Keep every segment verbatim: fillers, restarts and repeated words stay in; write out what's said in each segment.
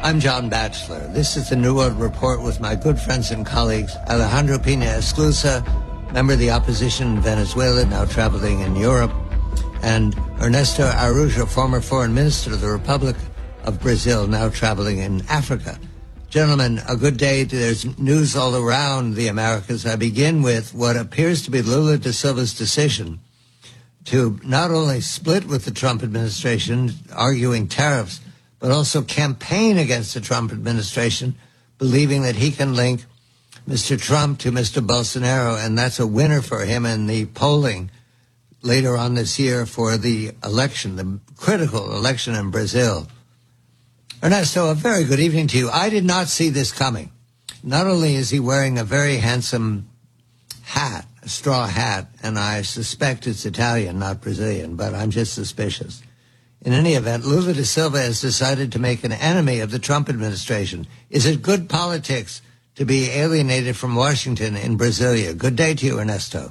I'm John Batchelor. This is the New World Report with my good friends and colleagues, Alejandro Pina Esclusa, member of the opposition in Venezuela, now traveling in Europe, and Ernesto Araújo, former foreign minister of the Republic of Brazil, now traveling in Africa. Gentlemen, a good day. There's news all around the Americas. I begin with what appears to be Lula da Silva's decision to not only split with the Trump administration, arguing tariffs, but also campaign against the Trump administration, believing that he can link Mister Trump to Mister Bolsonaro, and that's a winner for him in the polling later on this year for the election, the critical election in Brazil. Ernesto, a very good evening to you. I did not see this coming. Not only is he wearing a very handsome hat, a straw hat, and I suspect it's Italian, not Brazilian, but I'm just suspicious. In any event, Lula da Silva has decided to make an enemy of the Trump administration. Is it good politics to be alienated from Washington in Brasilia? Good day to you, Ernesto.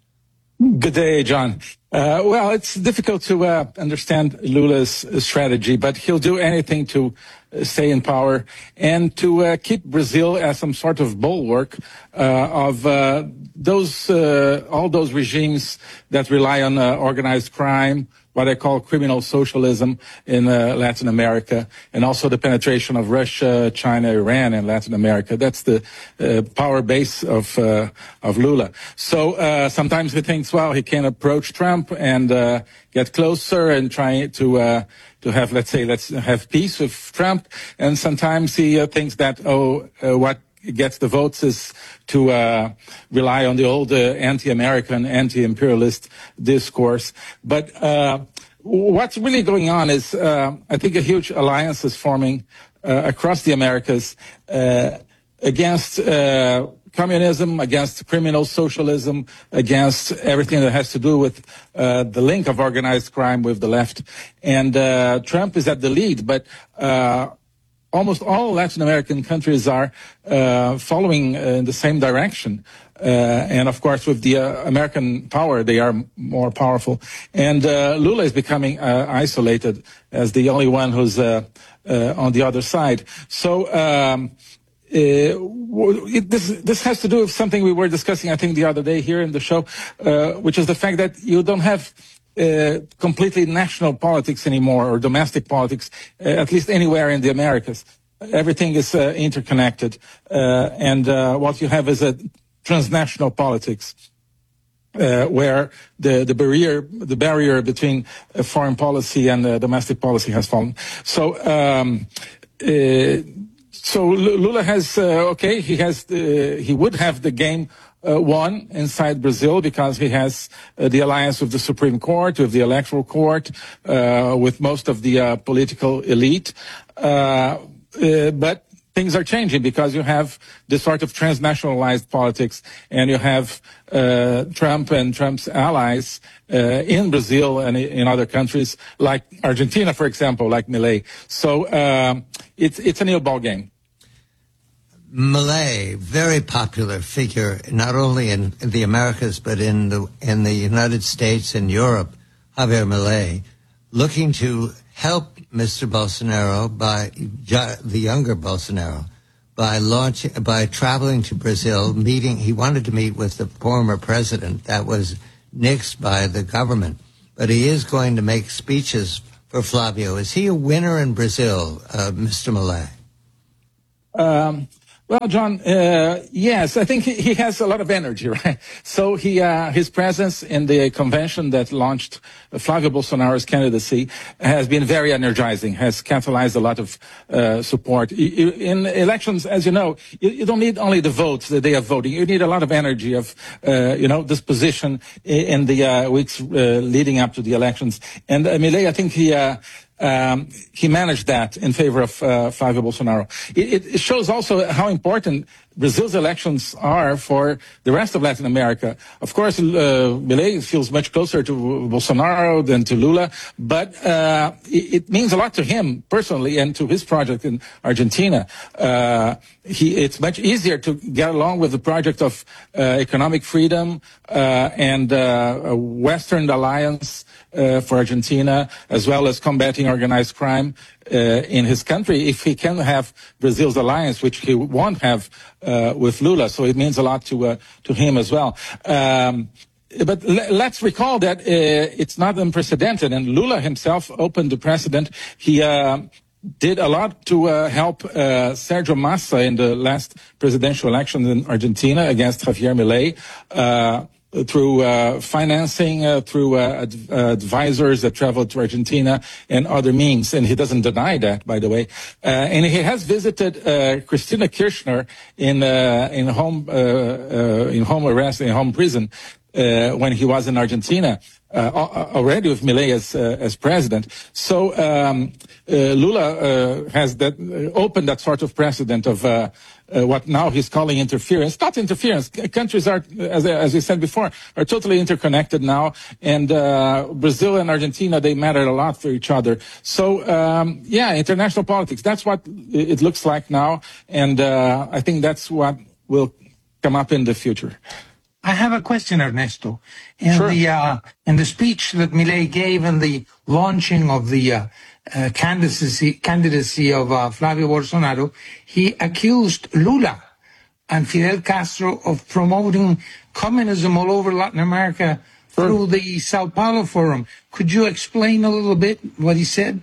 Good day, John. Uh, well, it's difficult to uh, understand Lula's strategy, but he'll do anything to uh, stay in power and to uh, keep Brazil as some sort of bulwark uh, of uh, those uh, all those regimes that rely on uh, organized crime, what I call criminal socialism in uh, Latin America, and also the penetration of Russia, China, Iran in Latin America. That's the uh, power base of uh, of Lula. So uh, sometimes he thinks, well, he can approach Trump and uh, get closer and try to uh, to have, let's say, let's have peace with Trump. And sometimes he uh, thinks that, oh, uh, what gets the votes is to uh, rely on the old uh, anti-American, anti-imperialist discourse. But uh, what's really going on is, uh, I think, a huge alliance is forming uh, across the Americas uh, against uh, communism, against criminal socialism, against everything that has to do with uh, the link of organized crime with the left. And uh, Trump is at the lead, but uh, almost all Latin American countries are uh, following uh, in the same direction. Uh, and of course, with the uh, American power, they are more powerful. And uh, Lula is becoming uh, isolated as the only one who's uh, uh, on the other side. So um, uh, it, this, this has to do with something we were discussing, I think, the other day here in the show, uh, which is the fact that you don't have Uh, completely national politics anymore, or domestic politics, uh, at least anywhere in the Americas. Everything is uh, interconnected, uh, and uh, what you have is a transnational politics, uh, where the the barrier the barrier between uh, foreign policy and uh, domestic policy has fallen. So. Um, uh, so Lula has uh, okay, he has uh, he would have the game Uh, won inside Brazil because he has uh, the alliance with the Supreme Court, with the Electoral Court, uh, with most of the uh, political elite. Uh, uh, but things are changing because you have this sort of transnationalized politics, and you have uh, Trump and Trump's allies uh, in Brazil and in other countries, like Argentina, for example, like Milei. So uh, it's it's a new ball game. Milei, very popular figure, not only in, in the Americas, but in the in the United States and Europe, Javier Milei, looking to help Mister Bolsonaro, by the younger Bolsonaro, by launch, by traveling to Brazil, meeting, he wanted to meet with the former president. That was nixed by the government. But he is going to make speeches for Flavio. Is he a winner in Brazil, uh, Mister Milei? Um. Well, John, uh, yes, I think he, he has a lot of energy, right? So he, uh, his presence in the convention that launched Flavio Bolsonaro's candidacy has been very energizing, has catalyzed a lot of uh, support. In elections, as you know, you, you don't need only the votes the day of voting. You need a lot of energy of, uh, you know, disposition in the uh, weeks uh, leading up to the elections. And uh, Milei, I think he... Uh, Um, he managed that in favor of uh, Flavio Bolsonaro. It, it shows also how important Brazil's elections are for the rest of Latin America. Of course, uh, Milei feels much closer to Bolsonaro than to Lula, but uh, it, it means a lot to him personally and to his project in Argentina. Uh, he, it's much easier to get along with the project of uh, economic freedom uh, and uh, a Western alliance Uh, for Argentina, as well as combating organized crime, uh, in his country if he can have Brazil's alliance, which he won't have uh, with Lula. So it means a lot to uh, to him as well. Um, But let's recall that uh, it's not unprecedented, and Lula himself opened the precedent. He uh, did a lot to uh, help uh, Sergio Massa in the last presidential elections in Argentina against Javier Milei, uh, through uh, financing, uh, through uh, ad uh, advisors that traveled to Argentina and other means, and he doesn't deny that, by the way. Uh, and he has visited uh, Cristina Kirchner in uh, in home uh, uh, in home arrest, in home prison. Uh, when he was in Argentina, uh, already with Milei as uh, as president. So um, uh, Lula uh, has that uh, opened that sort of precedent of uh, uh, what now he's calling interference. Not interference. Countries are, as as we said before, are totally interconnected now, and uh, Brazil and Argentina, they matter a lot for each other. So um, yeah, international politics. That's what it looks like now, and uh, I think that's what will come up in the future. I have a question, Ernesto. In Sure. the uh, in the speech that Milei gave in the launching of the uh, uh, candidacy candidacy of uh, Flavio Bolsonaro, he accused Lula and Fidel Castro of promoting communism all over Latin America Sure. through the Sao Paulo Forum. Could you explain a little bit what he said?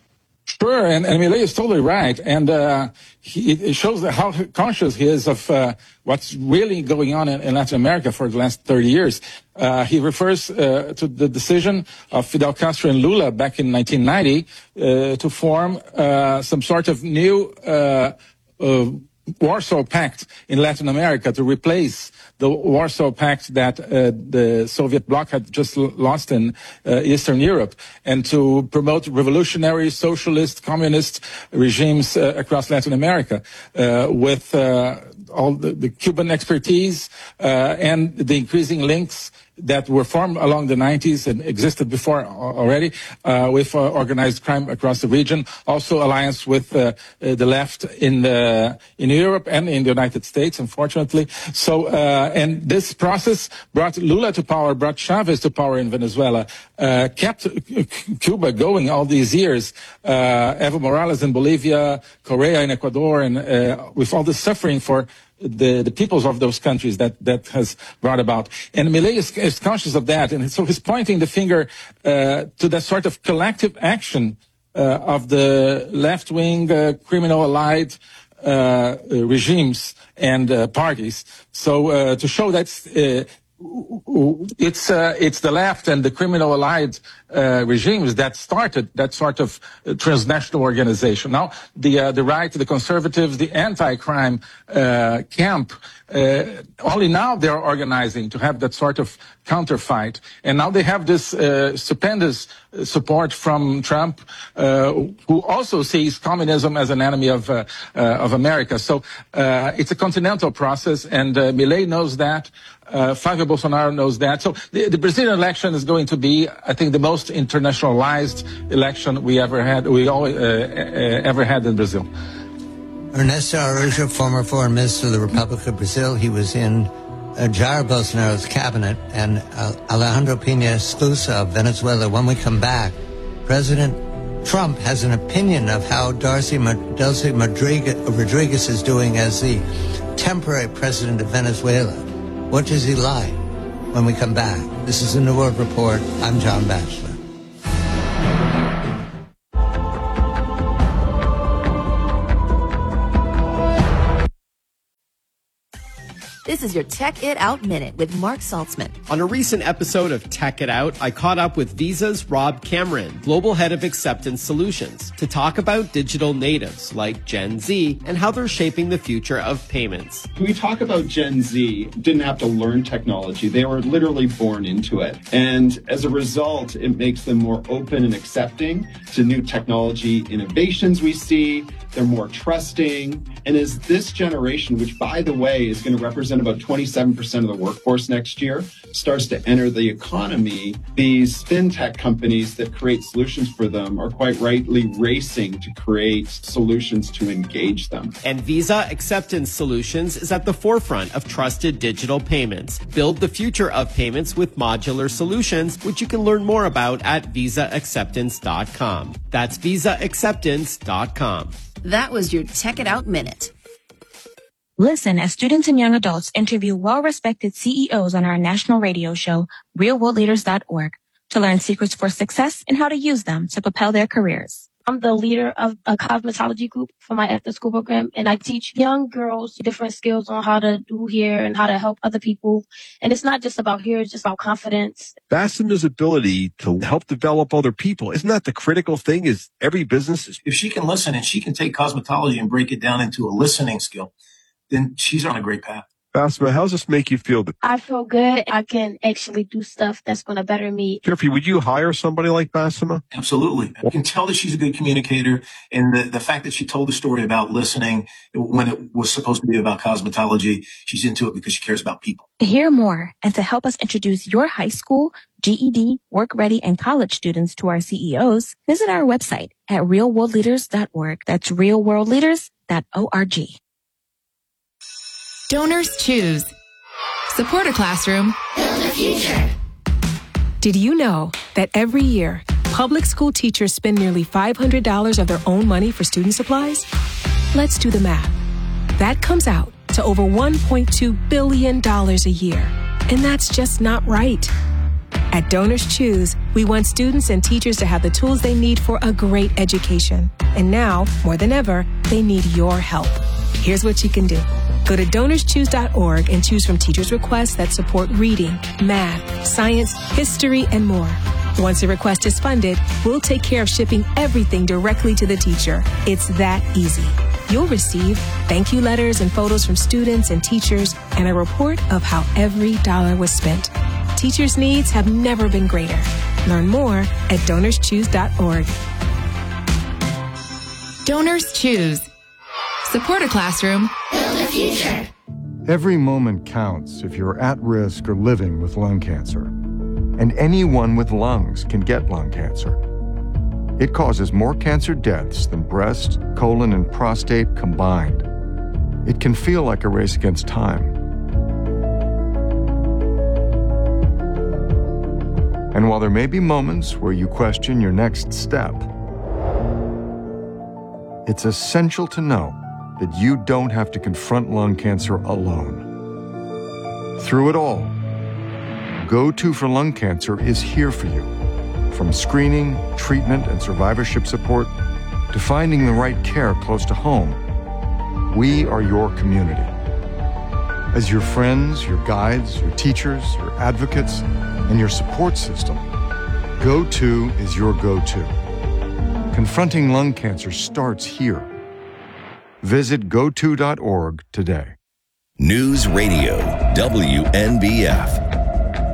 Sure, and, and Milei is totally right, and uh, he, it shows that how conscious he is of uh, what's really going on in, in Latin America for the last thirty years. Uh, he refers uh, to the decision of Fidel Castro and Lula back in nineteen ninety uh, to form uh, some sort of new uh, uh, Warsaw Pact in Latin America to replace the Warsaw Pact that uh, the Soviet bloc had just lost in uh, Eastern Europe, and to promote revolutionary, socialist, communist regimes uh, across Latin America uh, with uh, all the, the Cuban expertise uh, and the increasing links that were formed along the nineties and existed before already uh, with uh, organized crime across the region. Also alliance with uh, uh, the left in the, in Europe and in the United States, unfortunately. So uh, and this process brought Lula to power, brought Chavez to power in Venezuela, uh, kept Cuba going all these years. Uh, Evo Morales in Bolivia, Correa in Ecuador, and uh, with all the suffering for the, the peoples of those countries that, that has brought about. And Milei is, is conscious of that, and so he's pointing the finger uh, to that sort of collective action uh, of the left-wing uh, criminal allied uh, regimes and uh, parties. So uh, to show that uh, it's uh, it's the left and the criminal allied uh, regimes that started that sort of uh, transnational organization. Now the uh, the right, the conservatives, the anti-crime uh, camp, uh, only now they're organizing to have that sort of counterfight, and now they have this uh, stupendous support from Trump, uh, who also sees communism as an enemy of uh, uh, of America. So uh, it's a continental process, and uh, Milei knows that. Uh, Flavio Bolsonaro knows that. So the, the Brazilian election is going to be, I think, the most internationalized election we ever had, we all, uh, uh, ever had in Brazil. Ernesto Araújo, former foreign minister of the Republic of Brazil, he was in uh, Jair Bolsonaro's cabinet, and uh, Alejandro Pina Esclusa of Venezuela. When we come back, President Trump has an opinion of how Darcy, Delcy Rodriguez, Rodriguez is doing as the temporary president of Venezuela. What does he like? When we come back, this is the New World Report. I'm John Batchelor. This is your Tech It Out Minute with Mark Saltzman. On a recent episode of Tech It Out, I caught up with Visa's Rob Cameron, Global Head of Acceptance Solutions, to talk about digital natives like Gen Z and how they're shaping the future of payments. When we talk about Gen Z, didn't have to learn technology. They were literally born into it. And as a result, it makes them more open and accepting to new technology innovations we see. They're more trusting. And as this generation, which, by the way, is going to represent about twenty-seven percent of the workforce next year starts to enter the economy, these fintech companies that create solutions for them are quite rightly racing to create solutions to engage them. And Visa Acceptance Solutions is at the forefront of trusted digital payments. Build the future of payments with modular solutions, which you can learn more about at visa acceptance dot com. That's visa acceptance dot com. That was your Tech It Out Minute. Listen as students and young adults interview well-respected C E Os on our national radio show, real world leaders dot org, to learn secrets for success and how to use them to propel their careers. I'm the leader of a cosmetology group for my after-school program, and I teach young girls different skills on how to do hair and how to help other people. And it's not just about hair, it's just about confidence. Bassema's ability to help develop other people, isn't that the critical thing? Is every business is... If she can listen and she can take cosmetology and break it down into a listening skill, then she's on a great path. Bassema, how does this make you feel? I feel good. I can actually do stuff that's going to better me. Jeffrey, would you hire somebody like Bassema? Absolutely. I can tell that she's a good communicator. And the, the fact that she told the story about listening when it was supposed to be about cosmetology, she's into it because she cares about people. To hear more and to help us introduce your high school, G E D, work ready, and college students to our C E Os, visit our website at real world leaders dot org. That's real world leaders dot org. Donors choose. Support a classroom. Build a future. Did you know that every year, public school teachers spend nearly five hundred dollars of their own money for student supplies? Let's do the math. That comes out to over one point two billion dollars a year. And that's just not right. At Donors Choose, we want students and teachers to have the tools they need for a great education. And now, more than ever, they need your help. Here's what you can do. Go to donors choose dot org and choose from teachers' requests that support reading, math, science, history, and more. Once a request is funded, we'll take care of shipping everything directly to the teacher. It's that easy. You'll receive thank you letters and photos from students and teachers and a report of how every dollar was spent. Teachers' needs have never been greater. Learn more at donors choose dot org. Donors Choose. Support a classroom. Build a future. Every moment counts if you're at risk or living with lung cancer. And anyone with lungs can get lung cancer. It causes more cancer deaths than breast, colon, and prostate combined. It can feel like a race against time. And while there may be moments where you question your next step, it's essential to know that you don't have to confront lung cancer alone. Through it all, Go to for Lung Cancer is here for you. From screening, treatment, and survivorship support to finding the right care close to home, we are your community. As your friends, your guides, your teachers, your advocates, and your support system, Go To is your go-to. Confronting lung cancer starts here. Visit go to dot org today. News Radio, W N B F.